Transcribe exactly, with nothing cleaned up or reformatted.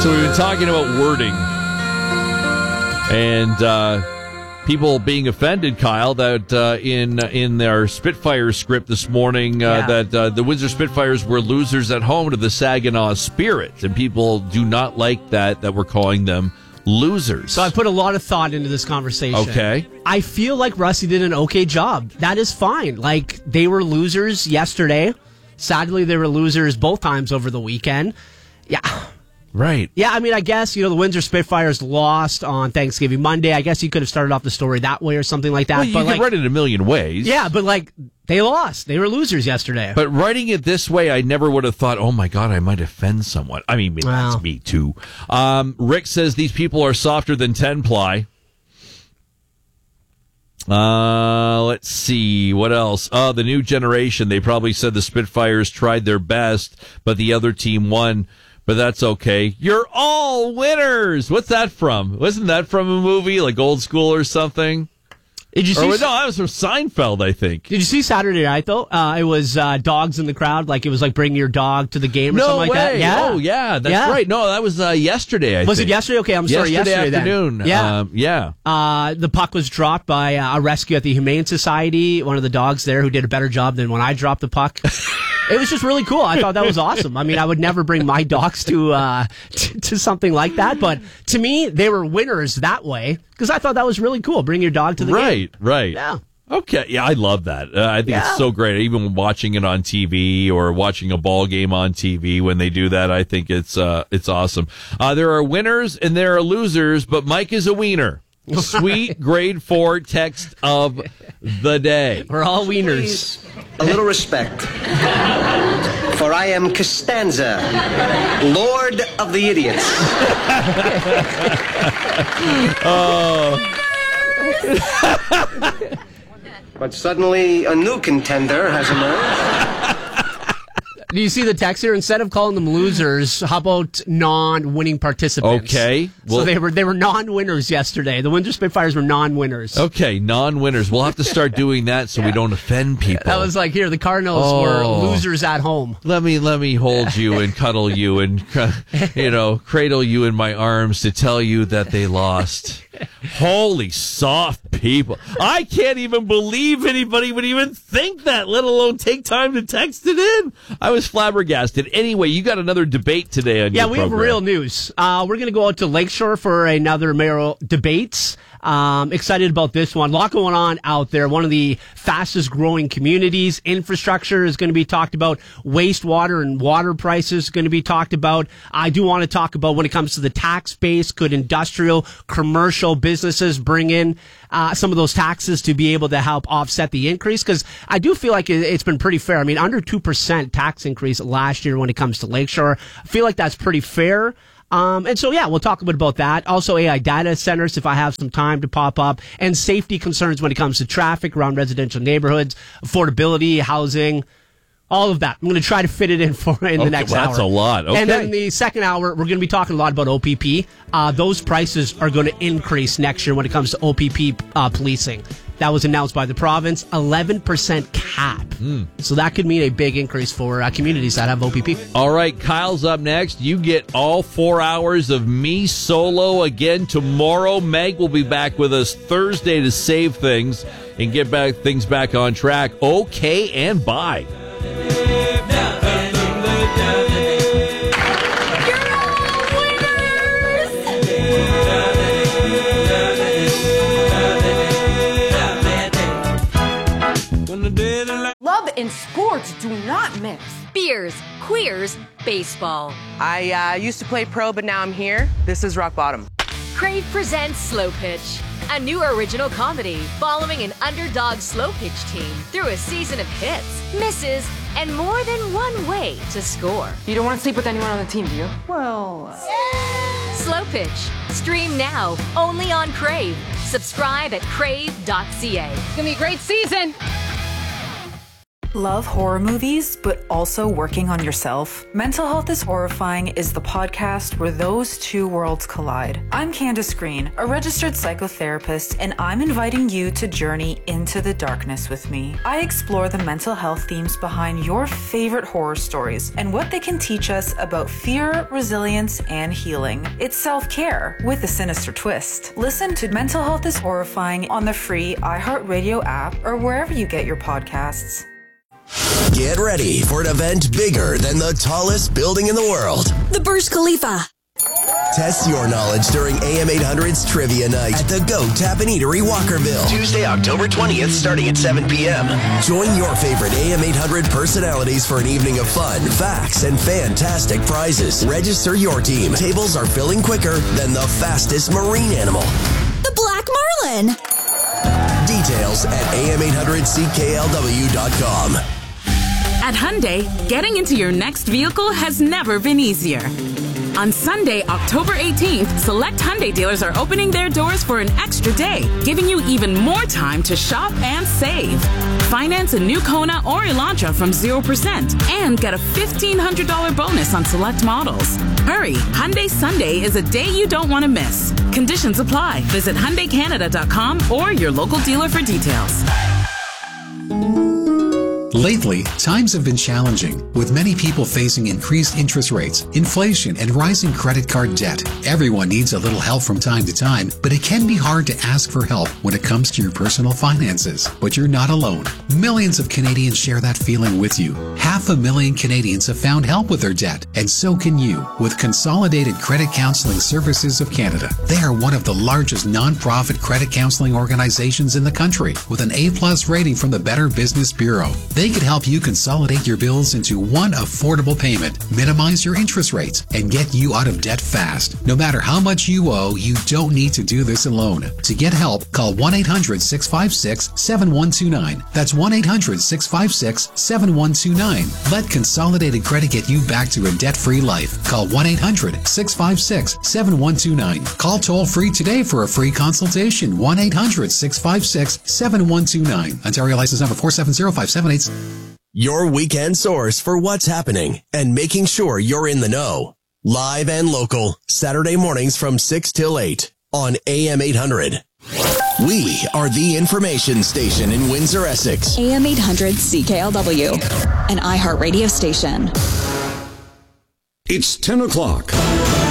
So we've been talking about wording and uh, people being offended, Kyle, that uh, in in their Spitfire script this morning, uh, Yeah. that uh, the Windsor Spitfires were losers at home to the Saginaw Spirit, and people do not like that that we're calling them losers. So I put a lot of thought into this conversation. Okay. I feel like Rusty did an okay job. That is fine. Like, they were losers yesterday. Sadly, they were losers both times over the weekend. Yeah. Right. Yeah, I mean, I guess, you know, the Windsor Spitfires lost on Thanksgiving Monday. I guess you could have started off the story that way or something like that. Well, you but can like, write it a million ways. yeah, but like, they lost. They were losers yesterday. But writing it this way, I never would have thought, oh my God, I might offend someone. I mean, Wow. that's me too. Um, Rick says these people are softer than ten ply. Uh, let's see. What else? Oh, the new generation. They probably said the Spitfires tried their best, but the other team won. But that's okay. You're all winners. What's that from? Wasn't that from a movie, like Old School or something? Did you Or, see? no, that was from Seinfeld, I think. Did you see Saturday night though? Uh, it was uh, dogs in the crowd. Like it was like bring your dog to the game or No something way. like that. Yeah. Oh, yeah. That's Yeah. right. No, that was uh, yesterday, I Was think. it yesterday? Okay, I'm sorry. Yesterday, Yesterday, afternoon. Then. Yeah. Um, yeah. Uh, the puck was dropped by uh, a rescue at the Humane Society. One of the dogs there who did a better job than when I dropped the puck. It was just really cool. I thought that was awesome. I mean, I would never bring my dogs to uh, to, to something like that, but to me, they were winners that way because I thought that was really cool. Bring your dog to the Right, game. right. Yeah. Okay, yeah, I love that. Uh, I think Yeah. it's so great. Even watching it on T V or watching a ball game on T V when they do that, I think it's uh, it's awesome. Uh, there are winners and there are losers, but Mike is a wiener. Sweet grade four text of the day. We're all wieners. Please, a little respect. For I am Costanza, Lord of the Idiots. But suddenly a new contender has emerged. Do you see the text here? Instead of calling them losers, how about non-winning participants? Okay. So Well- they were they were non-winners yesterday. The Windsor Spitfires were non-winners. Okay, non-winners. We'll have to start doing that so we don't offend people. That was like, here, the Cardinals Oh. were losers at home. Let me let me hold you and cuddle you and you know cradle you in my arms to tell you that they lost. Holy soft people! I can't even believe anybody would even think that, let alone take time to text it in. I was flabbergasted. Anyway, you got another debate today on Yeah, your we have program. real news. Uh, we're going to go out to Lakeshore for another mayoral debates. Um, excited about this one. A lot going on out there. One of the fastest growing communities. Infrastructure is going to be talked about. Wastewater and water prices going to be talked about. I do want to talk about when it comes to the tax base. Could industrial, commercial businesses bring in uh, some of those taxes to be able to help offset the increase? Because I do feel like it, it's been pretty fair. I mean, under two percent tax increase last year when it comes to Lakeshore. I feel like that's pretty fair. Um, and so, yeah, we'll talk a bit about that. Also, A I data centers, if I have some time to pop up, and safety concerns when it comes to traffic around residential neighborhoods, affordability, housing, all of that. I'm going to try to fit it in for in the Okay, next well, hour. that's a lot. Okay. And then the second hour, we're going to be talking a lot about O P P. Uh, those prices are going to increase next year when it comes to O P P uh, policing. That was announced by the province, eleven percent cap. Mm. So that could mean a big increase for uh, communities that have O P P. All right, Kyle's up next. You get all four hours of me solo again tomorrow. Meg will be back with us Thursday to save things and get back things back on track. Okay, and bye. Love and sports do not mix. Beers, queers, baseball. I uh, used to play pro, but now I'm here. This is rock bottom. Crave presents Slow Pitch, a new original comedy following an underdog slow pitch team through a season of hits, misses, and more than one way to score. You don't want to sleep with anyone on the team, do you? Well, Slow Pitch. Stream now, only on Crave. Subscribe at crave dot c a. it's gonna be a great season. Love horror movies, but also working on yourself? Mental Health is Horrifying is the podcast where those two worlds collide. I'm Candace Green, a registered psychotherapist, and I'm inviting you to journey into the darkness with me. I explore the mental health themes behind your favorite horror stories and what they can teach us about fear, resilience, and healing. It's self-care with a sinister twist. Listen to Mental Health is Horrifying on the free iHeartRadio app or wherever you get your podcasts. Get ready for an event bigger than the tallest building in the world. The Burj Khalifa. Test your knowledge during A M eight hundred's Trivia Night at the Goat Tap and Eatery, Walkerville. Tuesday, October twentieth, starting at seven p.m. Join your favorite A M eight hundred personalities for an evening of fun, facts, and fantastic prizes. Register your team. Tables are filling quicker than the fastest marine animal. The Black Marlin. Details at A M eight hundred C K L W dot com. At Hyundai, getting into your next vehicle has never been easier. On Sunday, October eighteenth, select Hyundai dealers are opening their doors for an extra day, giving you even more time to shop and save. Finance a new Kona or Elantra from zero percent and get a fifteen hundred dollars bonus on select models. Hurry, Hyundai Sunday is a day you don't want to miss. Conditions apply. Visit Hyundai Canada dot com or your local dealer for details. Lately, times have been challenging, with many people facing increased interest rates, inflation, and rising credit card debt. Everyone needs a little help from time to time, but it can be hard to ask for help when it comes to your personal finances. But you're not alone. Millions of Canadians share that feeling with you. Half a million Canadians have found help with their debt, and so can you with Consolidated Credit Counseling Services of Canada. They are one of the largest non-profit credit counseling organizations in the country, with an A-plus rating from the Better Business Bureau. They could help you consolidate your bills into one affordable payment, minimize your interest rates, and get you out of debt fast. No matter how much you owe, you don't need to do this alone. To get help, call one eight hundred six five six seven one two nine. That's one eight hundred six five six seven one two nine. Let Consolidated Credit get you back to a debt-free life. Call one eight hundred six five six seven one two nine. Call toll-free today for a free consultation. one eight hundred six five six seven one two nine. Ontario license number four seven zero five seven eight. Your weekend source for what's happening and making sure you're in the know. Live and local, Saturday mornings from six till eight on A M eight hundred. We are the information station in Windsor, Essex. A M eight hundred C K L W, an iHeartRadio station. It's ten o'clock.